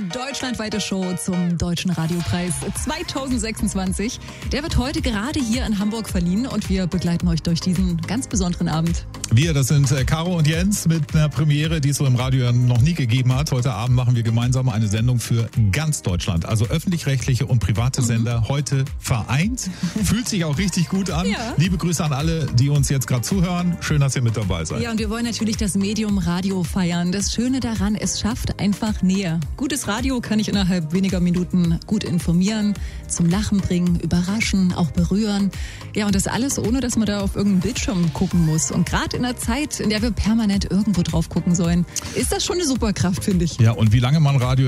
die deutschlandweite Show zum Deutschen Radiopreis 2026. Der wird heute gerade hier in Hamburg verliehen und wir begleiten euch durch diesen ganz besonderen Abend. Wir, das sind Caro und Jens mit einer Premiere, die es so im Radio noch nie gegeben hat. Heute Abend machen wir gemeinsam eine Sendung für ganz Deutschland. Also öffentlich-rechtliche und private Sender heute vereint. Fühlt sich auch richtig gut an. Ja. Liebe Grüße an alle, die uns jetzt gerade zuhören. Schön, dass ihr mit dabei seid. Ja, und wir wollen natürlich das Medium Radio feiern. Das Schöne daran, es schafft einfach Nähe. Gutes Radio kann ich innerhalb weniger Minuten gut informieren, zum Lachen bringen, überraschen, auch berühren. Ja, und das alles, ohne dass man da auf irgendeinen Bildschirm gucken muss. Und gerade in einer Zeit, in der wir permanent irgendwo drauf gucken sollen, ist das schon eine Superkraft, finde ich. Ja, und wie lange man Radio